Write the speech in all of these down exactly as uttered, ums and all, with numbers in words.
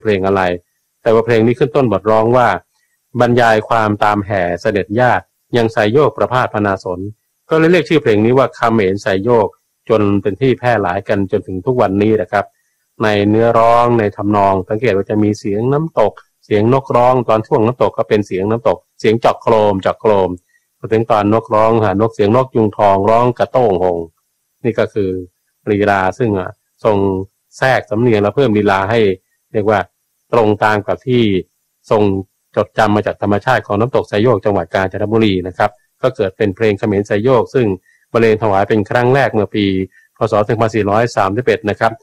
เพลงอะไรแต่ว่าเพลงนี้ขึ้นต้นบทร้องว่าบรรยายความตามแห่เสด็จญาติยังไซโยกประพาสพนาสนก็เลยเรียกชื่อเพลงนี้ว่าเขมรไซโยกจนเป็นที่แพร่หลายกันจนถึงทุกวันนี้นะครับในเนื้อร้องในทำนองสังเกตว่าจะมีเสียงน้ำตกเสียงนกร้องตอนช่วงน้ำตกก็เป็นเสียงน้ำตกเสียงจอกโครมจอกโครมพอถึงตอนนกร้องหานกเสียงนกยุงทองร้องกระโต้งหงนี่ก็คือลีลาซึ่งทรงแทรกสำเนียงและเพิ่มลีลาให้เรียกว่าตรงตามกับที่ทรงจดจำมาจากธรรมชาติของน้ำตกไซโยกจังหวัดกาญจนบุรีนะครับก็เกิดเป็นเพลงเขมรไซโยกซึ่งบรรเลงถวายเป็นครั้งแรกเมื่อปีพศสองพันสี่ร้อยสามสิบเอ็ดนะครับ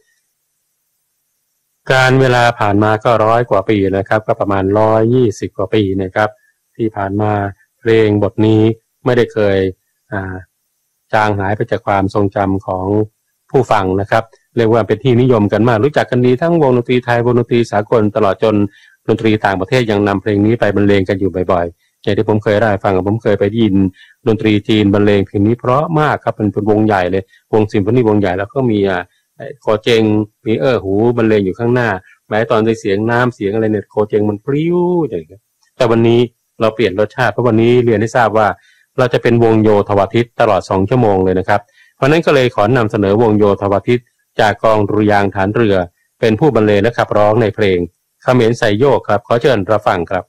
การเวลาผ่านมาก็ร้อยกว่าปีนะครับก็ประมาณหนึ่งร้อยยี่สิบกว่าปีนะครับที่ผ่านมาเพลงบทนี้ไม่ได้เคยอ่าจางหายไปจากความทรงจำของผู้ฟังนะครับเรียกว่าเป็นที่นิยมกันมากรู้จักกันดีทั้งวงดนตรีไทยวงดนตรีสากลตลอดจนดนตรีต่างประเทศยังนำเพลงนี้ไปบรรเลงกันอยู่บ่อยๆอย่างที่ผมเคยได้ฟังผมเคยไปได้ยินดนตรีจีนบรรเลงเพลงนี้เพราะมากครับเป็นวงใหญ่เลยวงซิมโฟนีวงใหญ่แล้วก็มีอ่าโคเจงมีเออหูบรรเลงอยู่ข้างหน้าแม้ตอนในเสียงน้ำเสียงอะไรเนี่ยโคเจงมันปลิ้วอย่างเงี้ยแต่วันนี้เราเปลี่ยนรสชาติเพราะวันนี้เรียนให้ทราบว่าเราจะเป็นวงโยธวาทิตตลอดสองชั่วโมงเลยนะครับเพราะนั้นก็เลยขอนำเสนอวงโยธวาทิตจากกองดุริยางค์ฐานเรือเป็นผู้บรรเลงและขับร้องในเพลงเขมรไซโยกครับขอเชิญรับฟังครับ